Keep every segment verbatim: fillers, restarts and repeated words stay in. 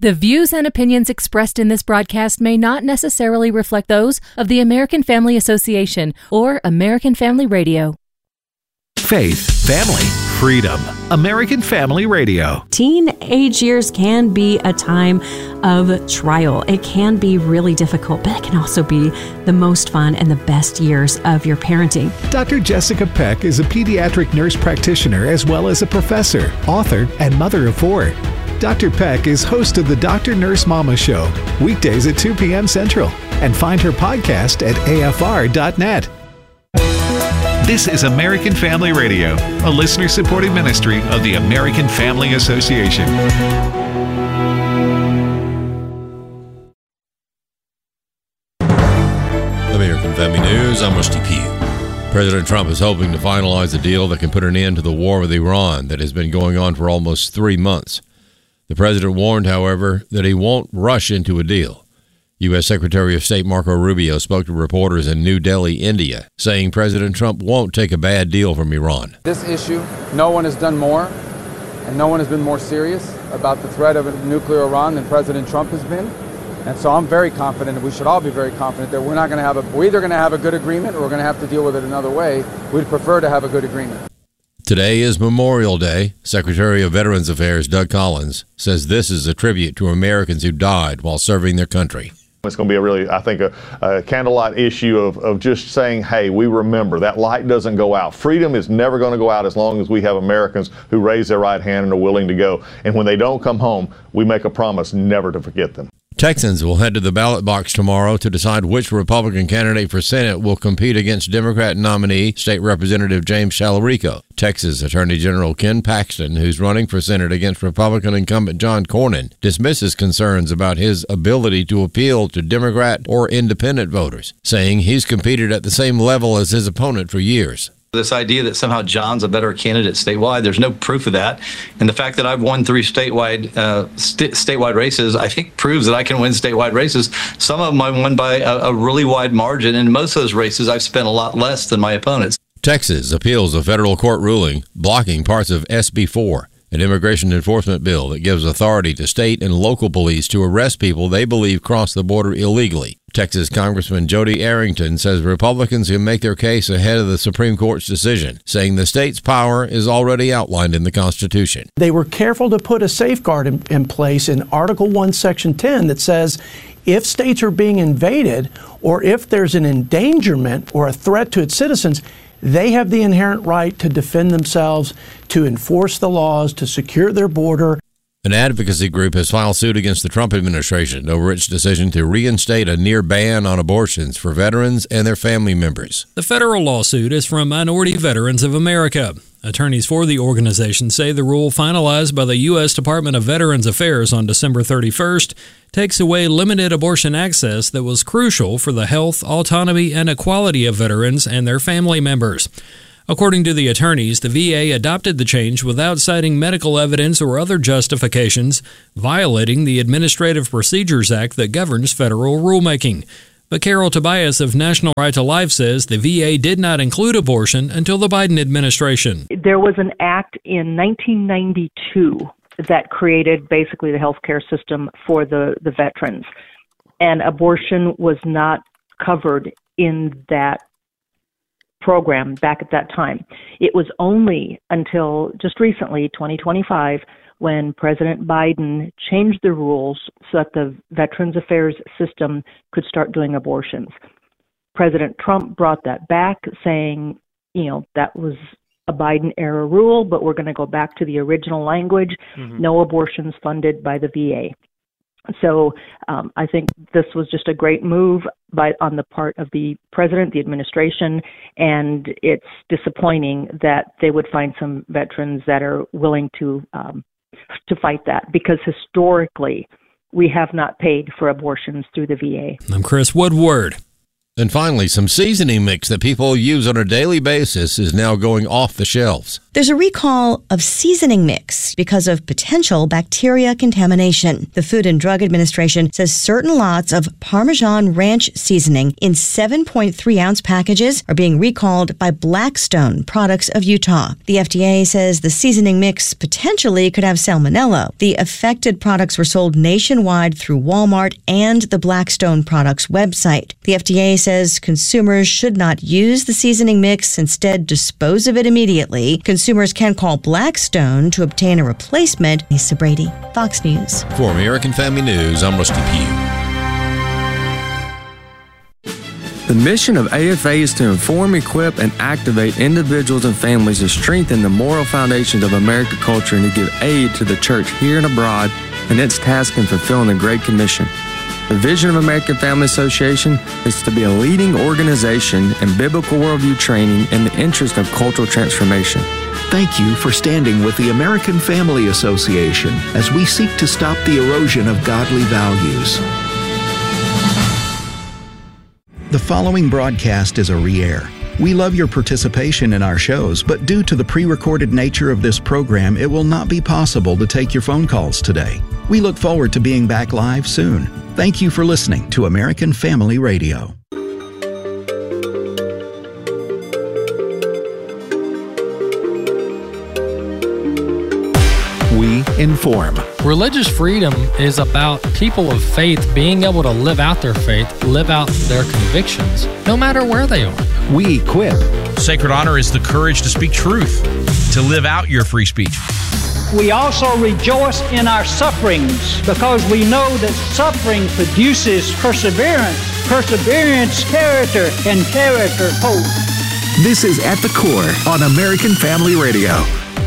The views and opinions expressed in this broadcast may not necessarily reflect those of the American Family Association or American Family Radio. Faith, family, freedom. American Family Radio. Teenage years can be a time of trial. It can be really difficult, but it can also be the most fun and the best years of your parenting. Doctor Jessica Peck is a pediatric nurse practitioner as well as a professor, author, and mother of four. Doctor Peck is host of the Doctor Nurse Mama Show, weekdays at two p.m. Central, and find her podcast at A F R dot net. This is American Family Radio, a listener-supported ministry of the American Family Association. American Family News, I'm Rusty Pugh. President Trump is hoping to finalize a deal that can put an end to the war with Iran that has been going on for almost three months. The president warned, however, that he won't rush into a deal. U S. Secretary of State Marco Rubio spoke to reporters in New Delhi, India, saying President Trump won't take a bad deal from Iran. This issue, no one has done more, and no one has been more serious about the threat of a nuclear Iran than President Trump has been. And so I'm very confident, and we should all be very confident, that we're not going to have a, we're either going to have a good agreement or we're going to have to deal with it another way. We'd prefer to have a good agreement. Today is Memorial Day. Secretary of Veterans Affairs Doug Collins says this is a tribute to Americans who died while serving their country. It's going to be a really, I think, a, a candlelight issue of, of just saying, hey, we remember. That light doesn't go out. Freedom is never going to go out as long as we have Americans who raise their right hand and are willing to go. And when they don't come home, we make a promise never to forget them. Texans will head to the ballot box tomorrow to decide which Republican candidate for Senate will compete against Democrat nominee State Representative James Challarico. Texas Attorney General Ken Paxton, who's running for Senate against Republican incumbent John Cornyn, dismisses concerns about his ability to appeal to Democrat or independent voters, saying he's competed at the same level as his opponent for years. This idea that somehow John's a better candidate statewide, there's no proof of that. And the fact that I've won three statewide uh, st- statewide races, I think proves that I can win statewide races. Some of them I won by a, a really wide margin. And most of those races, I've spent a lot less than my opponents. Texas appeals a federal court ruling blocking parts of S B four, an immigration enforcement bill that gives authority to state and local police to arrest people they believe cross the border illegally. Texas Congressman Jody Arrington says Republicans can make their case ahead of the Supreme Court's decision, saying the state's power is already outlined in the Constitution. They were careful to put a safeguard in, in place in Article one, Section ten that says if states are being invaded or if there's an endangerment or a threat to its citizens, they have the inherent right to defend themselves, to enforce the laws, to secure their border. An advocacy group has filed suit against the Trump administration over its decision to reinstate a near ban on abortions for veterans and their family members. The federal lawsuit is from Minority Veterans of America. Attorneys for the organization say the rule finalized by the U S. Department of Veterans Affairs on December thirty-first takes away limited abortion access that was crucial for the health, autonomy, and equality of veterans and their family members. According to the attorneys, the V A adopted the change without citing medical evidence or other justifications, violating the Administrative Procedures Act that governs federal rulemaking. But Carol Tobias of National Right to Life says the V A did not include abortion until the Biden administration. There was an act in nineteen ninety-two that created basically the healthcare system for the, the veterans, and abortion was not covered in that program back at that time. It was only until just recently, twenty twenty-five, when President Biden changed the rules so that the Veterans Affairs system could start doing abortions. President Trump brought that back, saying, you know, that was a Biden-era rule, but we're going to go back to the original language, mm-hmm. no abortions funded by the V A. So um, I think this was just a great move by on the part of the president, the administration, and it's disappointing that they would find some veterans that are willing to um, to fight that, because historically we have not paid for abortions through the V A. I'm Chris Woodward. And finally, some seasoning mix that people use on a daily basis is now going off the shelves. There's a recall of seasoning mix because of potential bacteria contamination. The Food and Drug Administration says certain lots of Parmesan Ranch seasoning in seven point three ounce packages are being recalled by Blackstone Products of Utah. The F D A says the seasoning mix potentially could have salmonella. The affected products were sold nationwide through Walmart and the Blackstone Products website. The F D A says consumers should not use the seasoning mix, instead dispose of it immediately. Consumers can call Blackstone to obtain a replacement. Lisa Brady, Fox News. For American Family News, I'm Rusty Pugh. The mission of A F A is to inform, equip, and activate individuals and families to strengthen the moral foundations of American culture and to give aid to the church here and abroad in its task in fulfilling the Great Commission. The vision of American Family Association is to be a leading organization in biblical worldview training in the interest of cultural transformation. Thank you for standing with the American Family Association as we seek to stop the erosion of godly values. The following broadcast is a re-air. We love your participation in our shows, but due to the pre-recorded nature of this program, it will not be possible to take your phone calls today. We look forward to being back live soon. Thank you for listening to American Family Radio. We inform. Religious freedom is about people of faith being able to live out their faith, live out their convictions, no matter where they are. We equip. Sacred honor is the courage to speak truth, to live out your free speech. We also rejoice in our sufferings because we know that suffering produces perseverance, perseverance, character, and character, hope. This is At the Core on American Family Radio.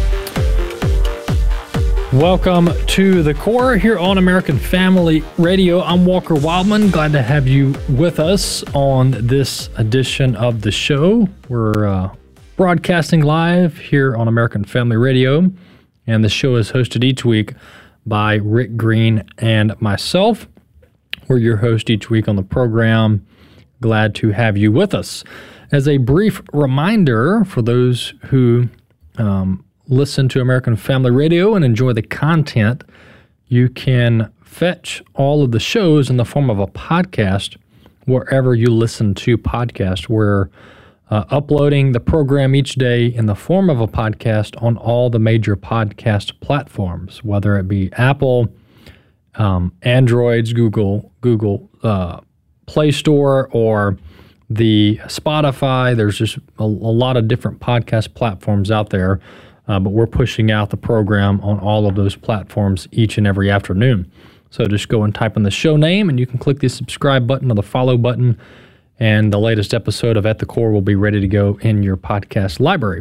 Welcome to The Core here on American Family Radio. I'm Walker Wildman. Glad to have you with us on this edition of the show. We're uh, broadcasting live here on American Family Radio, and the show is hosted each week by Rick Green and myself. We're your host each week on the program. Glad to have you with us. As a brief reminder for those who um, listen to American Family Radio and enjoy the content, you can fetch all of the shows in the form of a podcast wherever you listen to podcasts. We're uh, uploading the program each day in the form of a podcast on all the major podcast platforms, whether it be Apple, um, Androids, Google, Google uh, Play Store, or the Spotify. There's just a, a lot of different podcast platforms out there. Uh, but we're pushing out the program on all of those platforms each and every afternoon. So just go and type in the show name, and you can click the subscribe button or the follow button, and the latest episode of At the Core will be ready to go in your podcast library.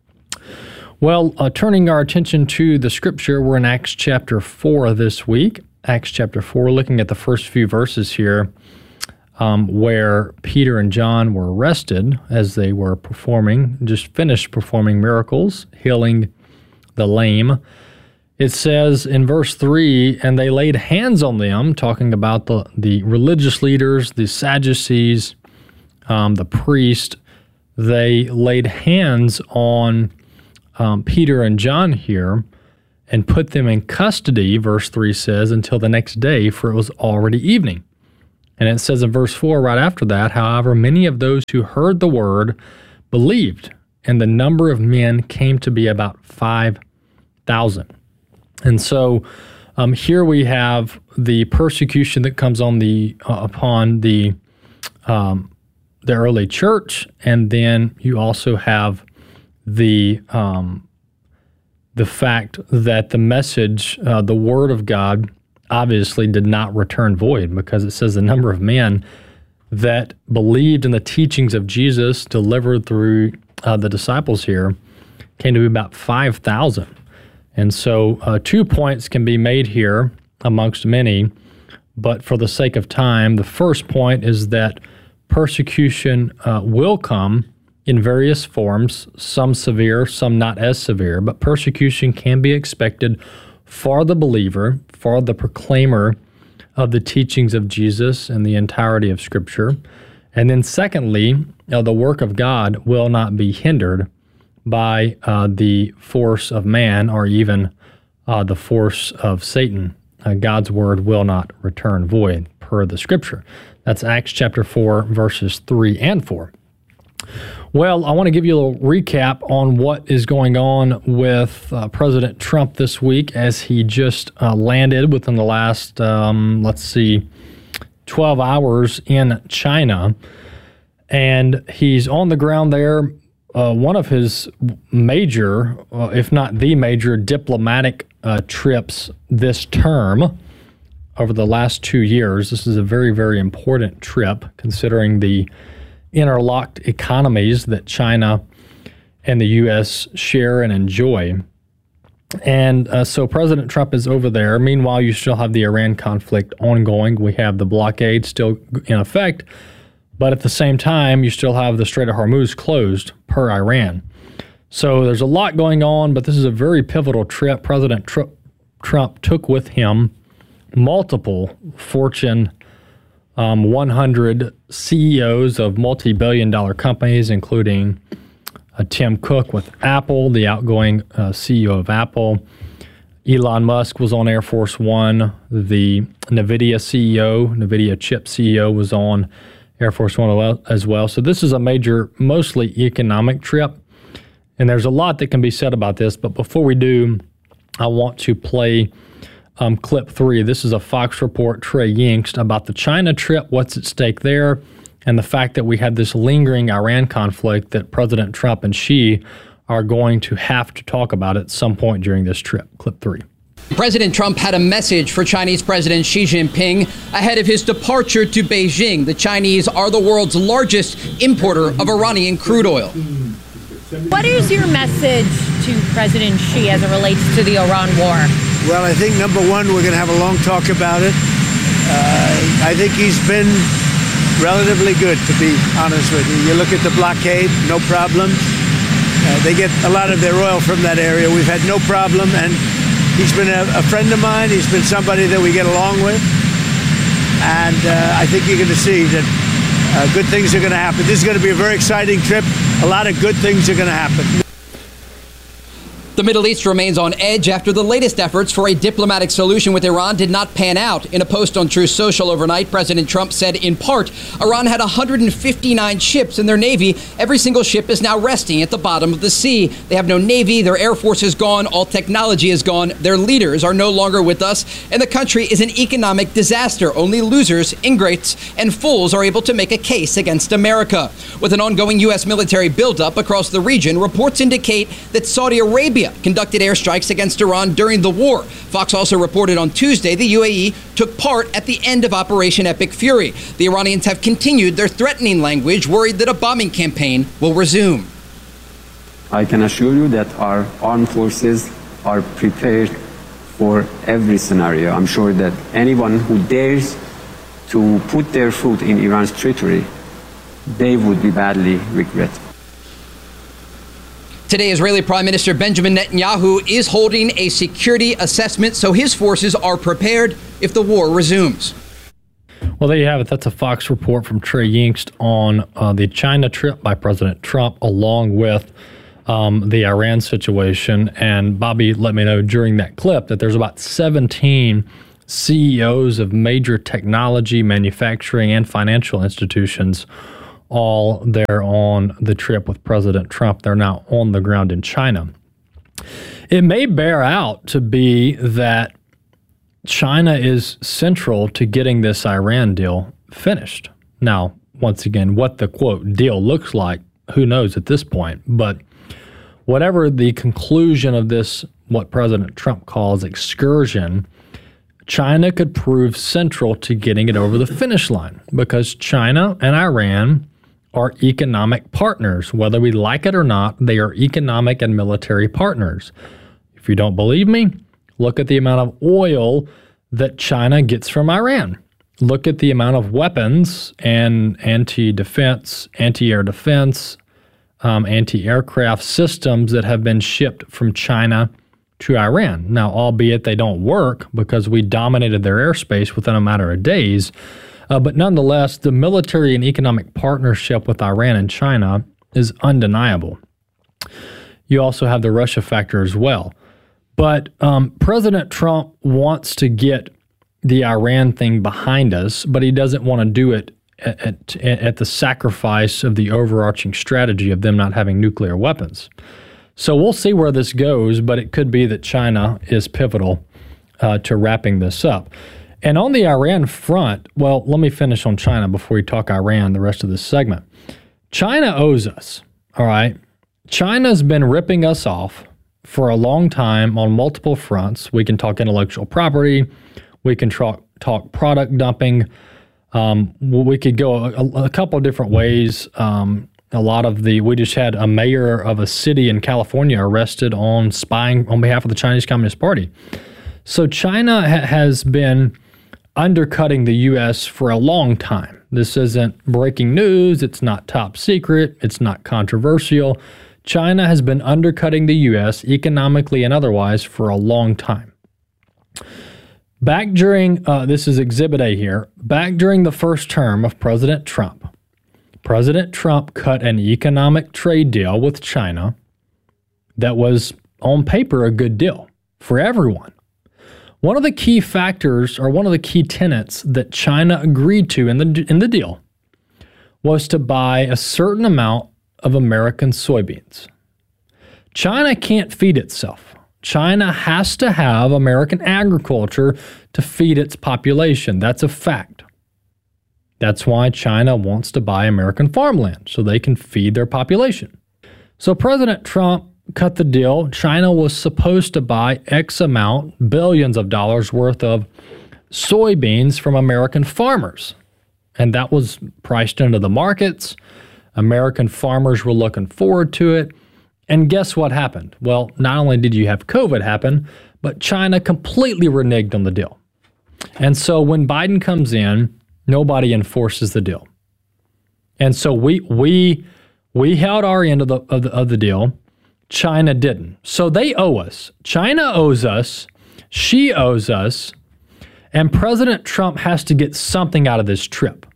Well, uh, turning our attention to the scripture, we're in Acts chapter four this week. Acts chapter four, looking at the first few verses here, Um, where Peter and John were arrested as they were performing, just finished performing miracles, healing the lame. It says in verse three, and they laid hands on them, talking about the, the religious leaders, the Sadducees, um, the priest. They laid hands on um, Peter and John here and put them in custody, verse three says, until the next day, for it was already evening. And it says in verse four, right after that, however, many of those who heard the word believed, and the number of men came to be about five thousand. And so um, here we have the persecution that comes on the uh, upon the um, the early church, and then you also have the um, the fact that the message, uh, the word of God, obviously did not return void, because it says the number of men that believed in the teachings of Jesus delivered through uh, the disciples here came to be about five thousand. And so uh, two points can be made here amongst many, but for the sake of time, the first point is that persecution uh, will come in various forms, some severe, some not as severe, but persecution can be expected for the believer, for the proclaimer of the teachings of Jesus and the entirety of Scripture. And then secondly, uh, the work of God will not be hindered by uh, the force of man or even uh, the force of Satan. Uh, God's word will not return void, per the scripture. That's Acts chapter four, verses three and four. Well, I want to give you a little recap on what is going on with uh, President Trump this week as he just uh, landed within the last, um, let's see, twelve hours in China. And he's on the ground there. Uh, one of his major, uh, if not the major, diplomatic uh, trips this term over the last two years. This is a very, very important trip considering the interlocked economies that China and the U S share and enjoy. And uh, so President Trump is over there. Meanwhile, you still have the Iran conflict ongoing. We have the blockade still in effect. But at the same time, you still have the Strait of Hormuz closed per Iran. So there's a lot going on, but this is a very pivotal trip. President Tr- Trump took with him multiple Fortune um, one hundred C E Os of multi-billion dollar companies, including uh, Tim Cook with Apple, the outgoing uh, C E O of Apple. Elon Musk was on Air Force One. The NVIDIA C E O, NVIDIA chip C E O was on Air Force One as well. So this is a major, mostly economic trip. And there's a lot that can be said about this. But before we do, I want to play um, clip three. This is a Fox report, Trey Yingst, about the China trip, what's at stake there, and the fact that we had this lingering Iran conflict that President Trump and Xi are going to have to talk about at some point during this trip. Clip three. President Trump had a message for Chinese President Xi Jinping ahead of his departure to Beijing. The Chinese are the world's largest importer of Iranian crude oil. What is your message to President Xi as it relates to the Iran war? Well, I think, number one, we're going to have a long talk about it. Uh, I think he's been relatively good, to be honest with you. You look at the blockade, no problems. Uh, they get a lot of their oil from that area. We've had no problem, and he's been a, a friend of mine. He's been somebody that we get along with. And uh, I think you're going to see that uh, good things are going to happen. This is going to be a very exciting trip. A lot of good things are going to happen. The Middle East remains on edge after the latest efforts for a diplomatic solution with Iran did not pan out. In a post on Truth Social overnight, President Trump said, in part, Iran had one hundred fifty-nine ships in their navy. Every single ship is now resting at the bottom of the sea. They have no navy. Their air force is gone. All technology is gone. Their leaders are no longer with us. And the country is an economic disaster. Only losers, ingrates, and fools are able to make a case against America. With an ongoing U S military buildup across the region, reports indicate that Saudi Arabia conducted airstrikes against Iran during the war. Fox also reported on Tuesday the U A E took part at the end of Operation Epic Fury. The Iranians have continued their threatening language, worried that a bombing campaign will resume. I can assure you that our armed forces are prepared for every scenario. I'm sure that anyone who dares to put their foot in Iran's territory, they would be badly regretted. Today, Israeli Prime Minister Benjamin Netanyahu is holding a security assessment, so his forces are prepared if the war resumes. Well, there you have it. That's a Fox report from Trey Yingst on uh, the China trip by President Trump, along with um, the Iran situation. And Bobby let me know during that clip that there's about seventeen C E Os of major technology, manufacturing, and financial institutions all there on the trip with President Trump. They're now on the ground in China. It may bear out to be that China is central to getting this Iran deal finished. Now, once again, what the, quote, deal looks like, who knows at this point. But whatever the conclusion of this, what President Trump calls excursion, China could prove central to getting it over the finish line, because China and Iran are economic partners. Whether we like it or not, they are economic and military partners. If you don't believe me, look at the amount of oil that China gets from Iran. Look at the amount of weapons and anti-defense, anti-air defense, um, anti-aircraft systems that have been shipped from China to Iran. Now, albeit they don't work because we dominated their airspace within a matter of days, uh, but nonetheless, the military and economic partnership with Iran and China is undeniable. you also have the Russia factor as well. But um, President Trump wants to get the Iran thing behind us, but he doesn't want to do it at, at, at the sacrifice of the overarching strategy of them not having nuclear weapons. So we'll see where this goes, but it could be that China is pivotal uh, to wrapping this up. And on the Iran front, well, let me finish on China before we talk Iran the rest of this segment. China owes us, all right? China's been ripping us off for a long time on multiple fronts. We can talk intellectual property. We can talk, talk product dumping. Um, we could go a, a couple of different ways. Um, a lot of the, we just had a mayor of a city in California arrested on spying on behalf of the Chinese Communist Party. So China ha- has been undercutting the U S for a long time. This isn't breaking news. It's not top secret. It's not controversial. China has been undercutting the U S economically and otherwise for a long time. Back during, uh, this is Exhibit A here, back during the first term of President Trump, President Trump cut an economic trade deal with China that was on paper a good deal for everyone. One of the key factors, or one of the key tenets that China agreed to in the in the deal was to buy a certain amount of American soybeans. China can't feed itself. China has to have American agriculture to feed its population. That's a fact. That's why China wants to buy American farmland, so they can feed their population. So President Trump cut the deal. China was supposed to buy X amount, billions of dollars worth of soybeans from American farmers. And that was priced into the markets. American farmers were looking forward to it. And guess what happened? Well, not only did you have COVID happen, but China completely reneged on the deal. And so when Biden comes in, nobody enforces the deal. And so we we we held our end of the of the, of the deal. China didn't. So they owe us. China owes us. She owes us. And President Trump has to get something out of this trip.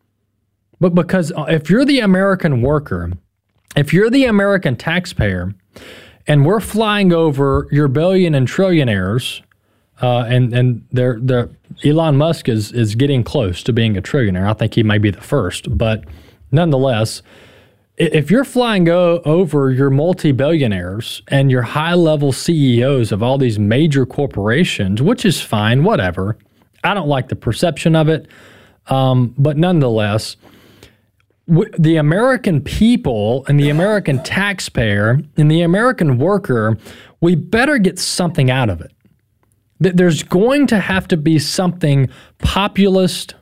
But because if you're the American worker, if you're the American taxpayer, and we're flying over your billion and trillionaires, uh, and and they're, they're, Elon Musk is is getting close to being a trillionaire. I think he might be the first. But nonetheless, if you're flying go over your multi-billionaires and your high-level C E Os of all these major corporations, which is fine, whatever. I don't like the perception of it. Um, but nonetheless, w- the American people and the American taxpayer and the American worker, we better get something out of it. Th- there's going to have to be something populist,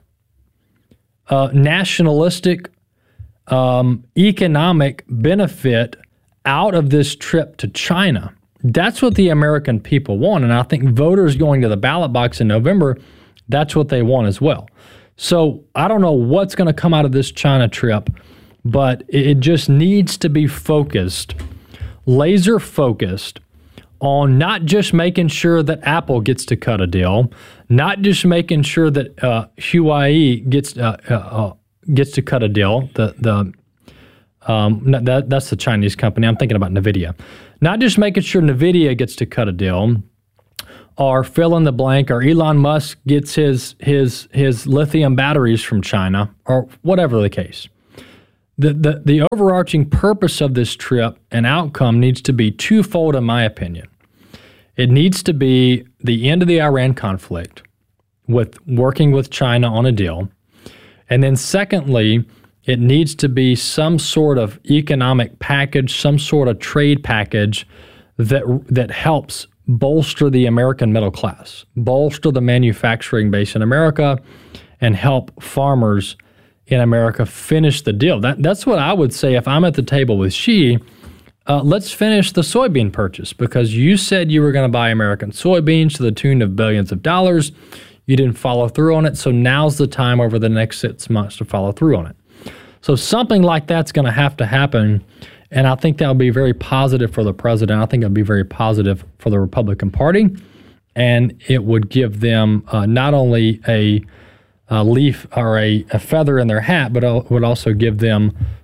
uh, nationalistic, Um, economic benefit out of this trip to China. That's what the American people want. And I think voters going to the ballot box in November, that's what they want as well. So I don't know what's going to come out of this China trip, but it just needs to be focused, laser focused on not just making sure that Apple gets to cut a deal, not just making sure that uh, Huawei gets uh, uh, gets to cut a deal. The the um, that that's the Chinese company. I'm thinking about NVIDIA. Not just making sure NVIDIA gets to cut a deal, or fill in the blank, or Elon Musk gets his his his lithium batteries from China, or whatever the case. The the the overarching purpose of this trip and outcome needs to be twofold, in my opinion. It needs to be the end of the Iran conflict, with working with China on a deal. And then secondly, it needs to be some sort of economic package, some sort of trade package that that helps bolster the American middle class, bolster the manufacturing base in America, and help farmers in America finish the deal. That That's what I would say if I'm at the table with Xi. Uh, let's finish the soybean purchase, because you said you were going to buy American soybeans to the tune of billions of dollars. You didn't follow through on it, so now's the time over the next six months to follow through on it. So something like that's going to have to happen, and I think that'll be very positive for the president. I think it'll be very positive for the Republican Party, and it would give them uh, not only a, a leaf or a, a feather in their hat, but it would also give them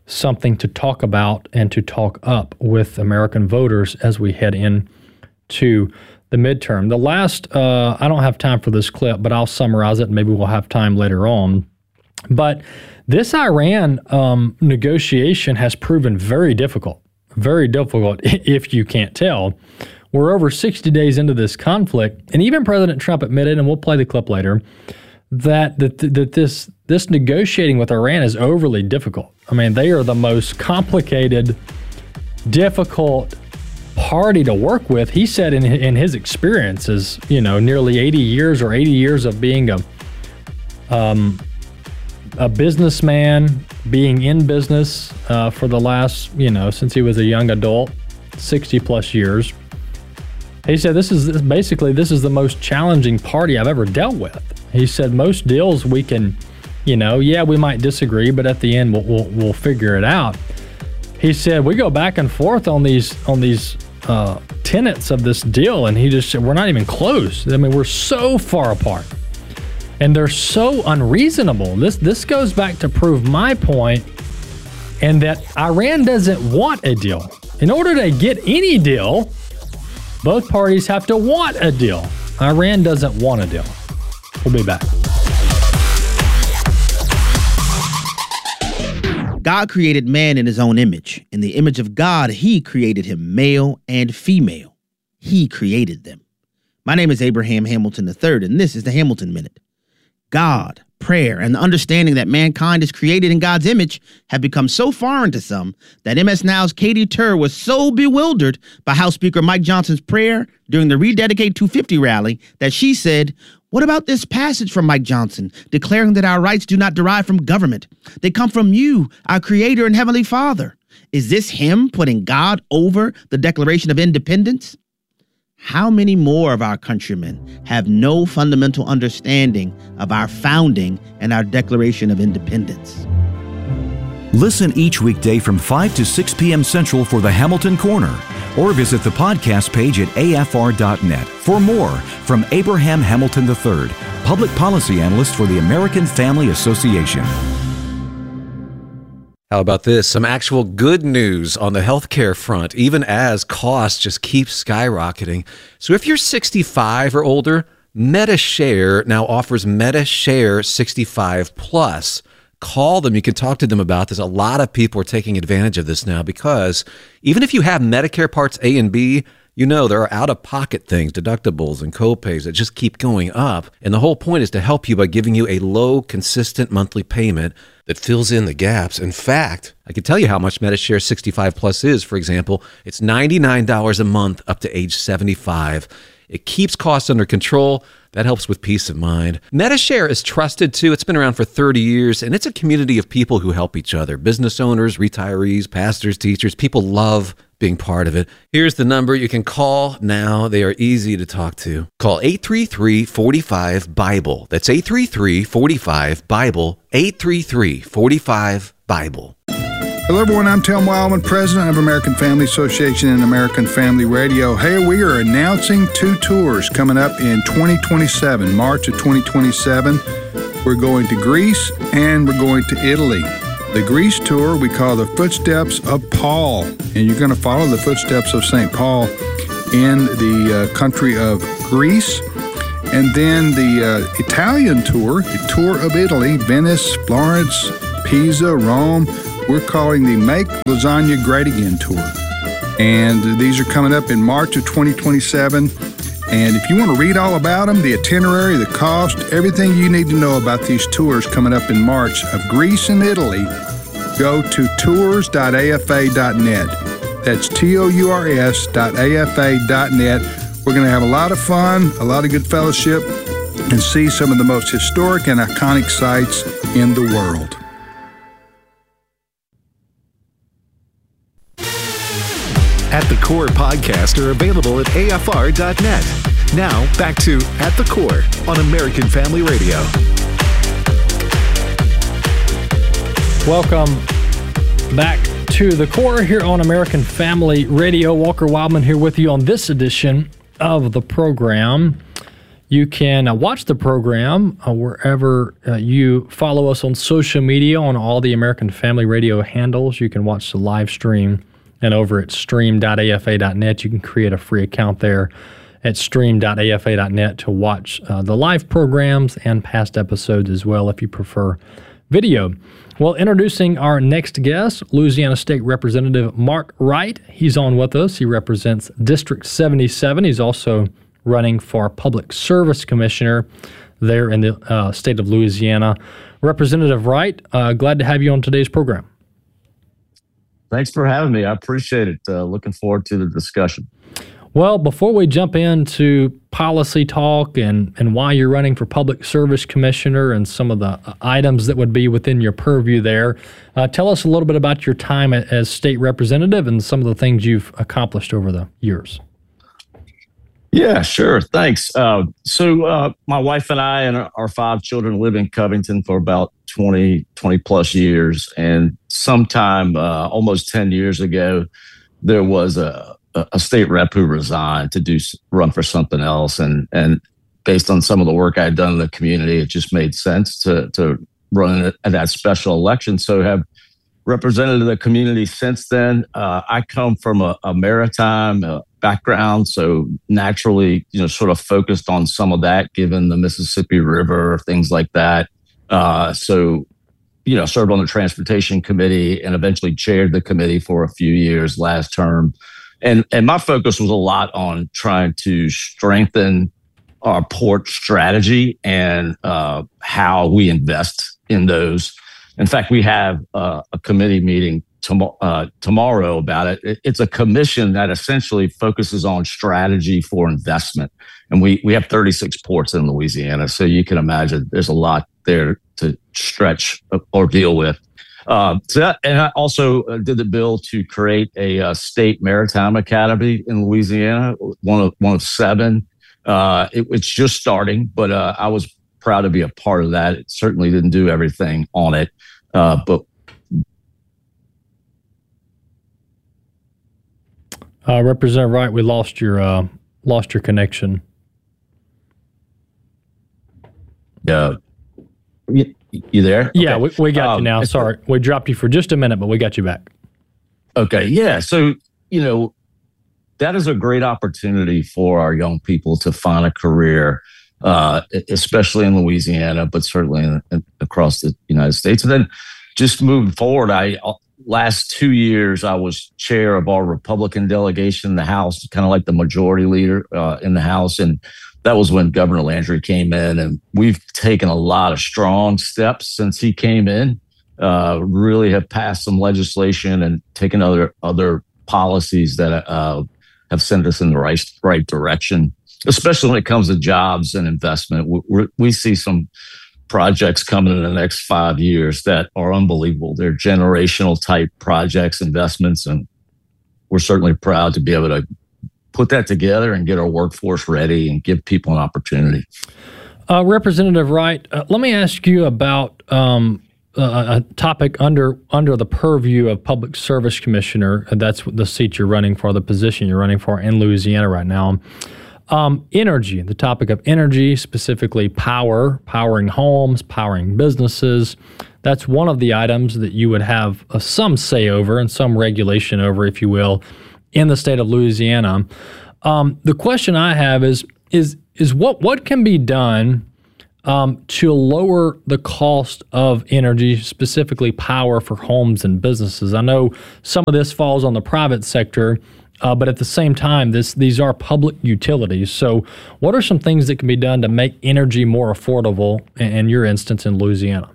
something to talk about and to talk up with American voters as we head into the midterm. The last, uh, I don't have time for this clip, but I'll summarize it, and maybe we'll have time later on. But this Iran um, negotiation has proven very difficult, very difficult if you can't tell. We're over sixty days into this conflict, and even President Trump admitted, and we'll play the clip later, that that, that this this negotiating with Iran is overly difficult. I mean, they are the most complicated, difficult party to work with. He said in in his experience as, you know, nearly eighty years or eighty years of being a um a businessman, being in business uh, for the last, you know, since he was a young adult, sixty plus years. He said this is basically this is the most challenging party I've ever dealt with. He said most deals we can, you know, yeah, we might disagree, but at the end we'll we'll, we'll figure it out. He said we go back and forth on these on these uh, tenets of this deal, and he just said we're not even close. I mean, we're so far apart, and they're so unreasonable. This this goes back to prove my point, and that Iran doesn't want a deal. In order to get any deal, both parties have to want a deal. Iran doesn't want a deal. We'll be back. God created man in his own image. In the image of God, he created him, male and female. He created them. My name is Abraham Hamilton the third, and this is the Hamilton Minute. God, prayer, and the understanding that mankind is created in God's image have become so foreign to some that M S Now's Katie Tur was so bewildered by House Speaker Mike Johnson's prayer during the Rededicate two fifty rally that she said, "What about this passage from Mike Johnson declaring that our rights do not derive from government? They come from you, our Creator and Heavenly Father. Is this him putting God over the Declaration of Independence?" How many more of our countrymen have no fundamental understanding of our founding and our Declaration of Independence? Listen each weekday from five to six p.m. Central for the Hamilton Corner, or visit the podcast page at A F R dot net for more from Abraham Hamilton the third, Public Policy Analyst for the American Family Association. How about this? Some actual good news on the healthcare front, even as costs just keep skyrocketing. So if you're sixty-five or older, MediShare now offers MediShare sixty-five plus. Call them. You can talk to them about this. A lot of people are taking advantage of this now because even if you have Medicare Parts A and B, you know there are out-of-pocket things, deductibles and copays that just keep going up. And the whole point is to help you by giving you a low, consistent monthly payment that fills in the gaps. In fact, I can tell you how much MediShare sixty-five plus is. For example, it's ninety-nine dollars a month up to age seventy-five. It keeps costs under control. That helps with peace of mind. MediShare is trusted too. It's been around for thirty years, and it's a community of people who help each other. Business owners, retirees, pastors, teachers. People love being part of it. Here's the number you can call now. They are easy to talk to. Call eight three three, four five, BIBLE. That's eight three three, four five, BIBLE. eight three three, four five, BIBLE. Hello, everyone. I'm Tim Wildman, president of American Family Association and American Family Radio. Hey, we are announcing two tours coming up in twenty twenty-seven, March of twenty twenty-seven. We're going to Greece and we're going to Italy. The Greece tour we call the Footsteps of Paul, and you're going to follow the footsteps of Saint Paul in the uh, country of Greece. And then the uh, Italian tour, the tour of Italy, Venice, Florence, Pisa, Rome. We're calling the Make Lasagna Great Again tour. And these are coming up in March of twenty twenty-seven. And if you want to read all about them, the itinerary, the cost, everything you need to know about these tours coming up in March of Greece and Italy, go to tours dot A F A dot net. That's T O U R S dot A F A dot net. We're going to have a lot of fun, a lot of good fellowship, and see some of the most historic and iconic sites in the world. At the Core podcasts are available at A F R dot net. Now, back to At the Core on American Family Radio. Welcome back to The Core here on American Family Radio. Walker Wildman here with you on this edition of the program. You can uh, watch the program uh, wherever uh, you follow us on social media on all the American Family Radio handles. You can watch the live stream, and over at stream dot a f a dot net, you can create a free account there at stream dot a f a dot net to watch uh, the live programs and past episodes as well if you prefer video. Well, introducing our next guest, Louisiana State Representative Mark Wright. He's on with us. He represents District seventy-seven. He's also running for Public Service Commissioner there in the uh, state of Louisiana. Representative Wright, uh, glad to have you on today's program. Thanks for having me. I appreciate it. Uh, looking forward to the discussion. Well, before we jump into policy talk and, and why you're running for Public Service Commissioner and some of the items that would be within your purview there, uh, tell us a little bit about your time as state representative and some of the things you've accomplished over the years. Yeah, sure. Thanks. Uh, so uh, my wife and I and our five children live in Covington for about twenty, twenty plus years. And sometime uh, almost ten years ago, there was a, a state rep who resigned to do run for something else. And and based on some of the work I had done in the community, it just made sense to, to run at that special election. So have represented the community since then. Uh, I come from a, a maritime uh, background, so naturally, you know, sort of focused on some of that, given the Mississippi River, things like that. Uh, so, you know, served on the transportation committee and eventually chaired the committee for a few years last term. And and my focus was a lot on trying to strengthen our port strategy and uh, how we invest in those. In fact, we have uh, a committee meeting tom- uh, tomorrow about it. it. It's a commission that essentially focuses on strategy for investment. And we, we have thirty-six ports in Louisiana, so you can imagine there's a lot there to stretch or deal with. Uh, so that, and I also did the bill to create a, a state maritime academy in Louisiana, one of one of seven. Uh, it, it's just starting, but uh, I was proud to be a part of that. It certainly didn't do everything on it, uh, but uh, Representative Wright, we lost your uh, lost your connection. Yeah, you, you there? Yeah, okay. we, we got um, you now. Sorry, we dropped you for just a minute, but we got you back. Okay, yeah. So you know, that is a great opportunity for our young people to find a career. Uh, especially in Louisiana, but certainly in, in, across the United States. And then just moving forward, I last two years, I was chair of our Republican delegation in the House, kind of like the majority leader uh, in the House. And that was when Governor Landry came in. And we've taken a lot of strong steps since he came in, uh, really have passed some legislation and taken other, other policies that uh, have sent us in the right, right direction. Especially when it comes to jobs and investment. We, we see some projects coming in the next five years that are unbelievable. They're generational type projects, investments, and we're certainly proud to be able to put that together and get our workforce ready and give people an opportunity. Uh, Representative Wright, uh, let me ask you about um, a, a topic under under the purview of Public Service Commissioner. That's the seat you're running for, the position you're running for in Louisiana right now. Um, energy, the topic of energy, specifically power, powering homes, powering businesses. That's one of the items that you would have uh, some say over and some regulation over, if you will, in the state of Louisiana. Um, the question I have is, is, is what, what can be done um, to lower the cost of energy, specifically power for homes and businesses? I know some of this falls on the private sector, Uh, but at the same time, this these are public utilities. So what are some things that can be done to make energy more affordable, in, in your instance, in Louisiana?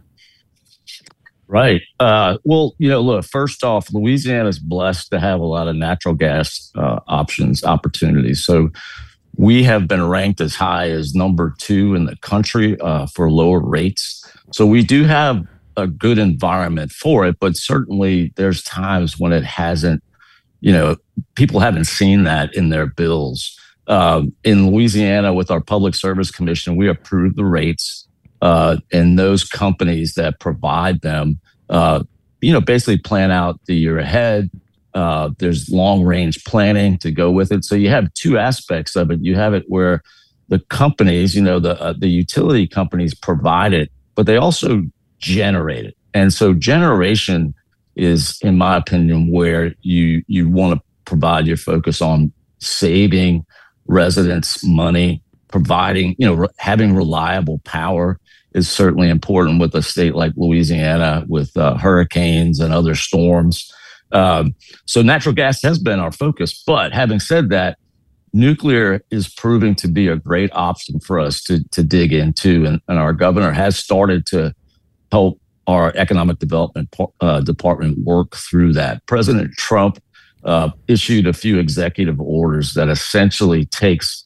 Right. Uh, well, you know, look, first off, Louisiana is blessed to have a lot of natural gas uh, options, opportunities. So we have been ranked as high as number two in the country uh, for lower rates. So we do have a good environment for it, but certainly there's times when it hasn't. You know, people haven't seen that in their bills. Um, in Louisiana, with our Public Service Commission, we approve the rates, uh, and those companies that provide them, uh, you know, basically plan out the year ahead. Uh, there's long range planning to go with it. So you have two aspects of it. You have it where the companies, you know, the uh, the utility companies provide it, but they also generate it. And so generation is, in my opinion, where you you want to provide your focus on saving residents money, providing, you know, re- having reliable power is certainly important with a state like Louisiana with uh, hurricanes and other storms. Um, so natural gas has been our focus. But having said that, nuclear is proving to be a great option for us to to dig into, and, and our governor has started to help our economic development uh, department work through that. President Trump uh, issued a few executive orders that essentially takes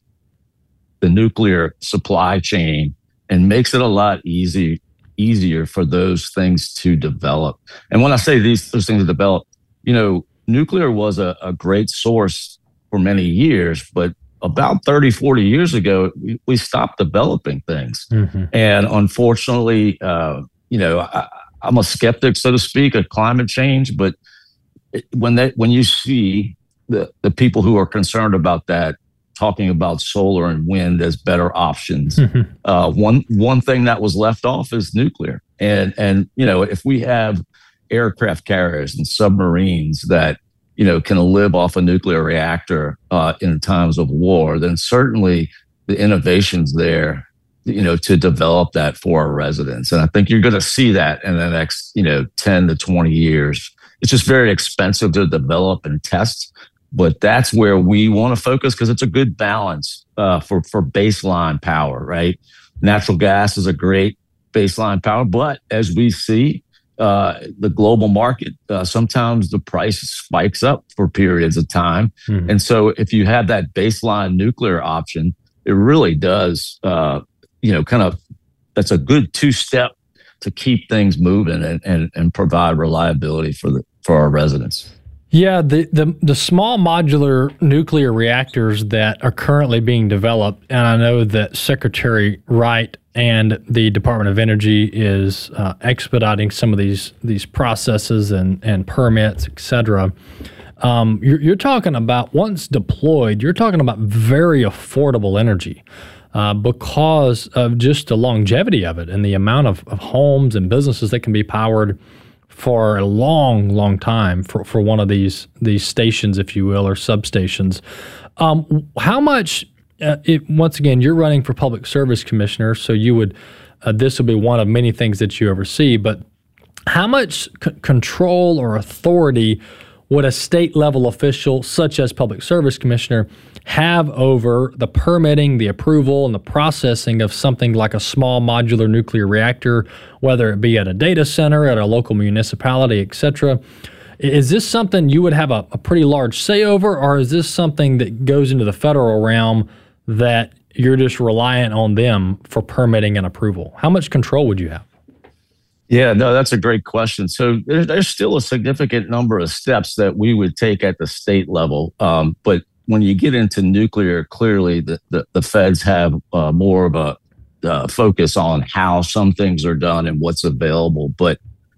the nuclear supply chain and makes it a lot easy, easier for those things to develop. And when I say these those things to develop, you know, nuclear was a, a great source for many years, but about thirty, forty years ago, we, we stopped developing things. Mm-hmm. And unfortunately, uh, you know, I, I'm a skeptic, so to speak, of climate change. But when they, when you see the, the people who are concerned about that talking about solar and wind as better options, mm-hmm. uh, one one thing that was left off is nuclear. And and you know, if we have aircraft carriers and submarines that you know can live off a nuclear reactor uh, in times of war, then certainly the innovations there, you know, to develop that for our residents. And I think you're going to see that in the next, you know, ten to twenty years. It's just very expensive to develop and test, but that's where we want to focus because it's a good balance uh, for, for baseline power, right? Natural gas is a great baseline power, but as we see, uh, the global market, uh, sometimes the price spikes up for periods of time. Mm-hmm. And so if you have that baseline nuclear option, it really does, uh, you know, kind of, that's a good two-step to keep things moving and, and, and provide reliability for the for our residents. Yeah, the, the the small modular nuclear reactors that are currently being developed, and I know that Secretary Wright and the Department of Energy is uh, expediting some of these these processes and, and permits, et cetera. Um, you're, you're talking about, once deployed, you're talking about very affordable energy. Uh, because of just the longevity of it and the amount of, of homes and businesses that can be powered for a long, long time for, for one of these these stations, if you will, or substations. Um, how much, uh, it, once again, you're running for Public Service Commissioner, so you would, uh, this will be one of many things that you oversee, but how much c- control or authority would a state level official, such as Public Service Commissioner, have over the permitting, the approval, and the processing of something like a small modular nuclear reactor, whether it be at a data center, at a local municipality, et cetera? Is this something you would have a, a pretty large say over, or is this something that goes into the federal realm that you're just reliant on them for permitting and approval? How much control would you have? Yeah, no, that's a great question. So there, there's still a significant number of steps that we would take at the state level. Um, but when you get into nuclear, clearly the, the, the feds have uh, more of a uh, focus on how some things are done and what's available. But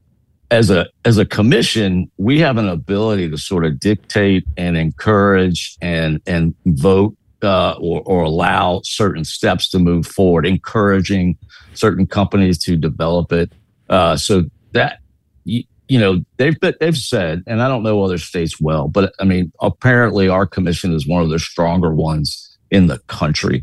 as a as a commission, we have an ability to sort of dictate and encourage and and vote uh, or, or allow certain steps to move forward, encouraging certain companies to develop it. Uh, so that, you, you know, they've they've said, and I don't know other states well, but I mean, apparently our commission is one of the stronger ones in the country.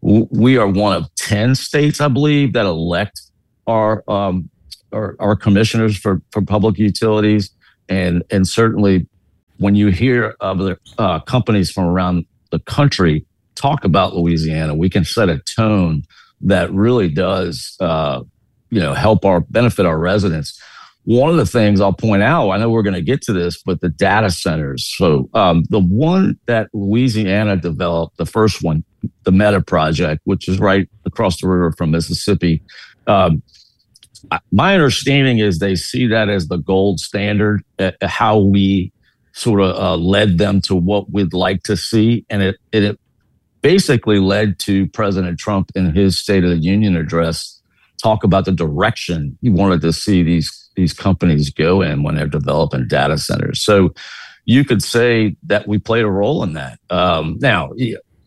We are one of ten states, I believe, that elect our um, our, our commissioners for, for public utilities, and and certainly when you hear of the uh, companies from around the country talk about Louisiana, we can set a tone that really does. Uh, you know, help our benefit our residents. One of the things I'll point out, I know we're going to get to this, but the data centers. So um, the one that Louisiana developed, the first one, the Meta project, which is right across the river from Mississippi. Um, my understanding is they see that as the gold standard, uh, how we sort of uh, led them to what we'd like to see. And it, it basically led to President Trump in his State of the Union address talk about the direction he wanted to see these these companies go in when they're developing data centers. So you could say that we played a role in that. Um, now,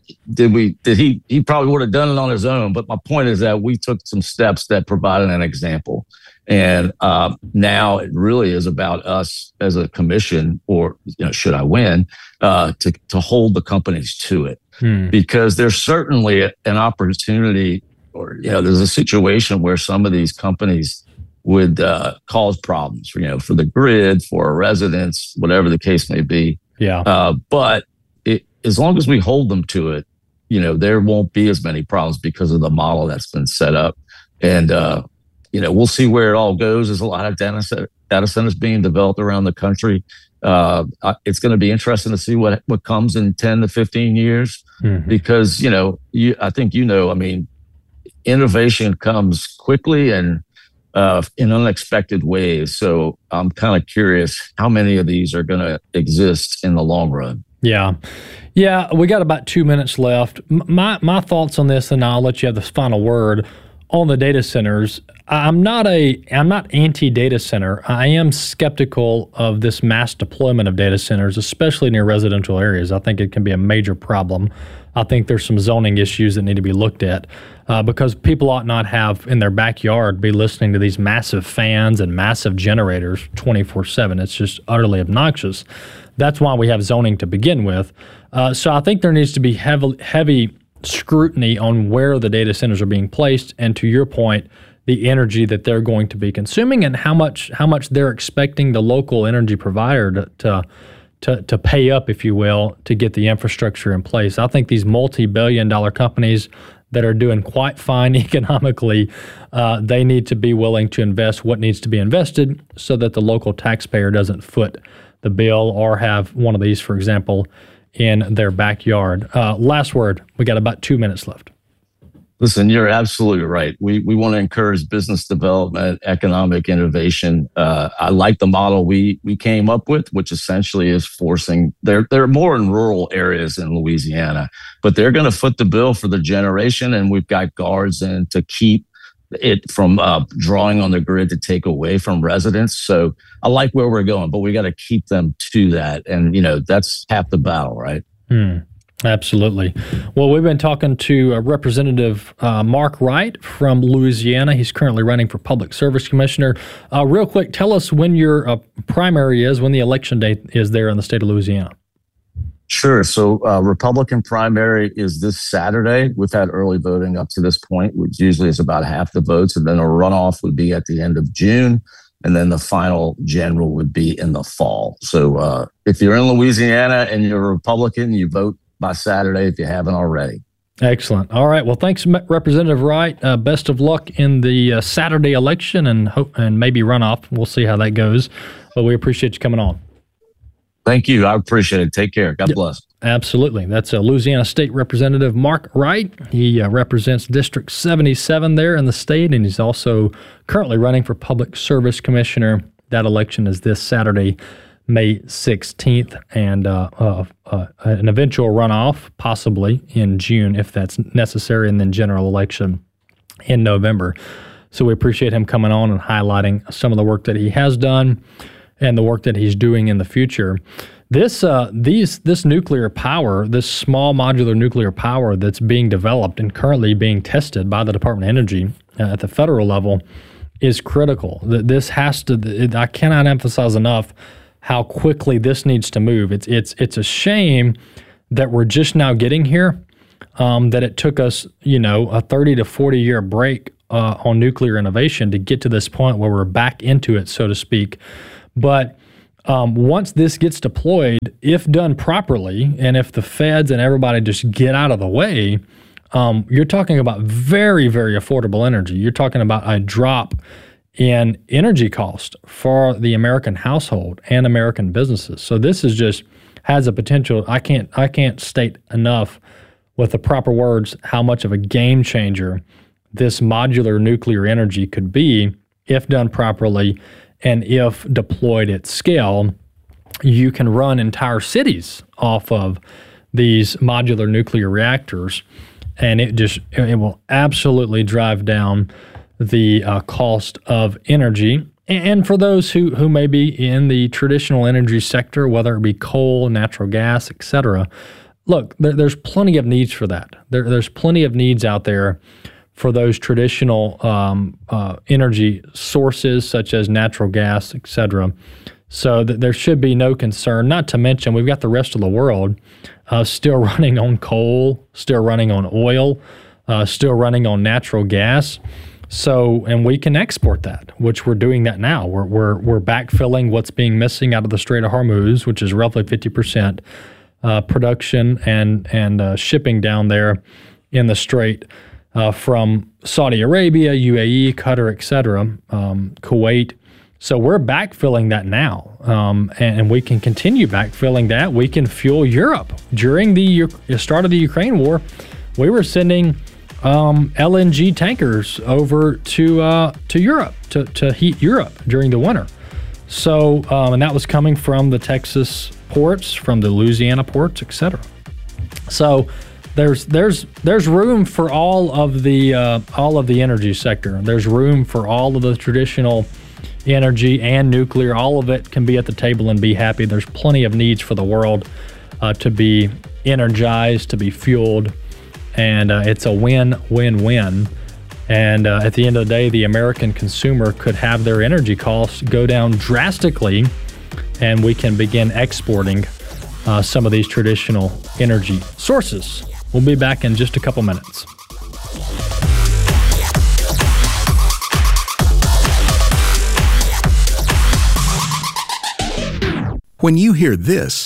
did we, did he, he probably would have done it on his own. But my point is that we took some steps that provided an example. And uh, now it really is about us as a commission, or, you know, should I win, uh, to, to hold the companies to it. Hmm. Because there's certainly an opportunity, or, you know, there's a situation where some of these companies would uh, cause problems, you know, for the grid, for our residents, whatever the case may be. Yeah. Uh, but it, as long as we hold them to it, you know, there won't be as many problems because of the model that's been set up. And, uh, you know, we'll see where it all goes. There's a lot of data, center, data centers being developed around the country. Uh, it's going to be interesting to see what, what comes in ten to fifteen years, mm-hmm. because, you know, you, I think, you know, I mean, innovation comes quickly and uh, in unexpected ways. So I'm kind of curious how many of these are going to exist in the long run. Yeah. Yeah. We got about two minutes left. My, my thoughts on this, and I'll let you have the final word on the data centers. I'm not a, I'm not anti-data center. I am skeptical of this mass deployment of data centers, especially near residential areas. I think it can be a major problem. I think there's some zoning issues that need to be looked at, uh, because people ought not have in their backyard be listening to these massive fans and massive generators twenty-four seven. It's just utterly obnoxious. That's why we have zoning to begin with. Uh, so I think there needs to be heavy, heavy scrutiny on where the data centers are being placed, and to your point, the energy that they're going to be consuming and how much how much they're expecting the local energy provider to, to to to pay up, if you will, to get the infrastructure in place. I think these multi-billion dollar companies that are doing quite fine economically, uh, they need to be willing to invest what needs to be invested so that the local taxpayer doesn't foot the bill or have one of these, for example, in their backyard. Uh, last word. We got about two minutes left. Listen, you're absolutely right. We we want to encourage business development, economic innovation. Uh, I like the model we we came up with, which essentially is forcing. They're they're more in rural areas in Louisiana, but they're going to foot the bill for the generation, and we've got guards in to keep it from uh, drawing on the grid to take away from residents. So I like where we're going, but we got to keep them to that, and you know that's half the battle, right? Hmm. Absolutely. Well, we've been talking to uh, Representative uh, Mark Wright from Louisiana. He's currently running for Public Service Commissioner. Uh, real quick, tell us when your uh, primary is, when the election date is there in the state of Louisiana. Sure. So uh, Republican primary is this Saturday. We've had early voting up to this point, which usually is about half the votes. And then a runoff would be at the end of June. And then the final general would be in the fall. So uh, if you're in Louisiana and you're a Republican, you vote by Saturday if you haven't already. Excellent. All right. Well, thanks, Representative Wright. Uh, best of luck in the uh, Saturday election and hope, and maybe runoff. We'll see how that goes. But we appreciate you coming on. Thank you. I appreciate it. Take care. God yep. bless. Absolutely. That's uh, Louisiana State Representative Mark Wright. He uh, represents District seventy-seven there in the state, and he's also currently running for Public Service Commissioner. That election is this Saturday, May sixteenth, and uh, uh, uh, an eventual runoff possibly in June if that's necessary, and then general election in November. So we appreciate him coming on and highlighting some of the work that he has done and the work that he's doing in the future. This uh, these this nuclear power, this small modular nuclear power that's being developed and currently being tested by the Department of Energy uh, at the federal level is critical. This has to. It, I cannot emphasize enough how quickly this needs to move. It's it's it's a shame that we're just now getting here, um, that it took us, you know, a thirty to forty year break uh, on nuclear innovation to get to this point where we're back into it, so to speak. But um, once this gets deployed, if done properly, and if the feds and everybody just get out of the way, um, you're talking about very, very affordable energy. You're talking about a drop in energy cost for the American household and American businesses. So this is just has a potential. I can't I can't state enough with the proper words how much of a game changer this modular nuclear energy could be if done properly and if deployed at scale. You can run entire cities off of these modular nuclear reactors, and it just it will absolutely drive down the uh, cost of energy. And for those who, who may be in the traditional energy sector, whether it be coal, natural gas, et cetera, look, there, there's plenty of needs for that. There, there's plenty of needs out there for those traditional um, uh, energy sources such as natural gas, et cetera. So th- there should be no concern, not to mention we've got the rest of the world uh, still running on coal, still running on oil, uh, still running on natural gas. So, and we can export that, which we're doing that now. We're, we're, we're backfilling what's being missing out of the Strait of Hormuz, which is roughly fifty percent uh, production and, and uh, shipping down there in the Strait uh, from Saudi Arabia, U A E, Qatar, et cetera, um, Kuwait. So we're backfilling that now, um, and, and we can continue backfilling that. We can fuel Europe. During the U- start of the Ukraine war, we were sending um, L N G tankers over to uh, to Europe to, to heat Europe during the winter. So, um, and that was coming from the Texas ports, from the Louisiana ports, et cetera. So there's there's there's room for all of the uh, all of the energy sector. There's room for all of the traditional energy and nuclear. All of it can be at the table and be happy. There's plenty of needs for the world uh, to be energized, to be fueled, and uh, it's a win-win-win. And uh, at the end of the day, the American consumer could have their energy costs go down drastically, and we can begin exporting uh, some of these traditional energy sources. We'll be back in just a couple minutes. When you hear this,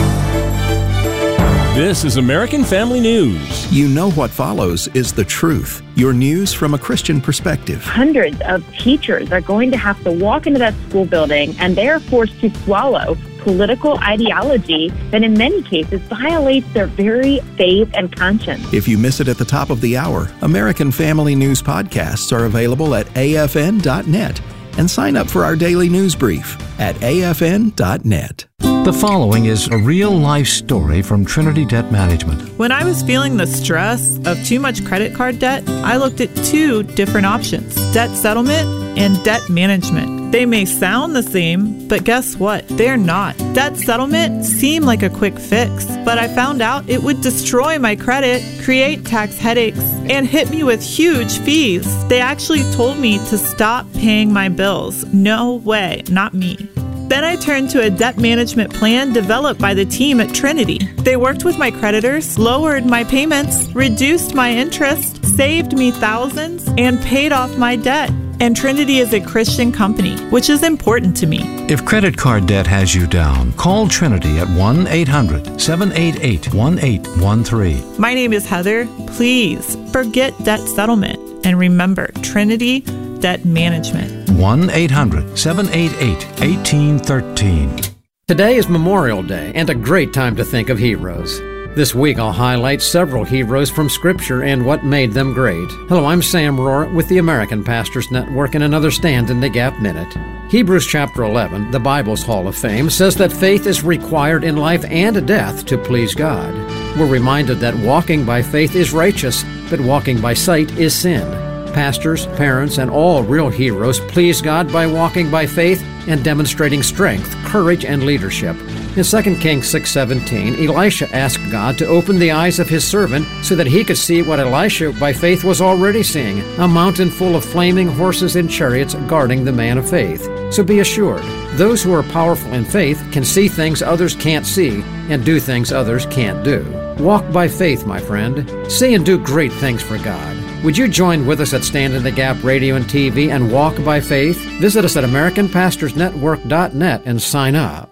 this is American Family News. You know what follows is the truth. Your news from a Christian perspective. Hundreds of teachers are going to have to walk into that school building, and they are forced to swallow political ideology that in many cases violates their very faith and conscience. If you miss it at the top of the hour, American Family News podcasts are available at A F N dot net. And sign up for our daily news brief at A F N dot net. The following is a real-life story from Trinity Debt Management. When I was feeling the stress of too much credit card debt, I looked at two different options: debt settlement and debt management. They may sound the same, but guess what? They're not. Debt settlement seemed like a quick fix, but I found out it would destroy my credit, create tax headaches, and hit me with huge fees. They actually told me to stop paying my bills. No way, not me. Then I turned to a debt management plan developed by the team at Trinity. They worked with my creditors, lowered my payments, reduced my interest, saved me thousands, and paid off my debt. And Trinity is a Christian company, which is important to me. If credit card debt has you down, call Trinity at one eight hundred seven eight eight one eight one three. My name is Heather. Please forget debt settlement and remember Trinity Debt Management. one eight hundred seven eight eight one eight one three. Today is Memorial Day and a great time to think of heroes. This week I'll highlight several heroes from Scripture and what made them great. Hello, I'm Sam Rohr with the American Pastors Network and another Stand in the Gap Minute. Hebrews chapter eleven, the Bible's Hall of Fame, says that faith is required in life and death to please God. We're reminded that walking by faith is righteous, but walking by sight is sin. Pastors, parents, and all real heroes please God by walking by faith and demonstrating strength, courage, and leadership. In Second Kings six seventeen, Elisha asked God to open the eyes of his servant so that he could see what Elisha by faith was already seeing, a mountain full of flaming horses and chariots guarding the man of faith. So be assured, those who are powerful in faith can see things others can't see and do things others can't do. Walk by faith, my friend. See and do great things for God. Would you join with us at Stand in the Gap Radio and T V and walk by faith? Visit us at American Pastors Network dot net and sign up.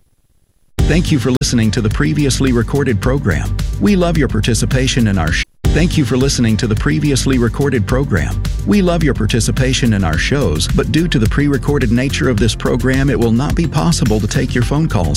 Thank you for listening to the previously recorded program. We love your participation in our show. Thank you for listening to the previously recorded program. We love your participation in our shows, but due to the pre-recorded nature of this program, it will not be possible to take your phone calls.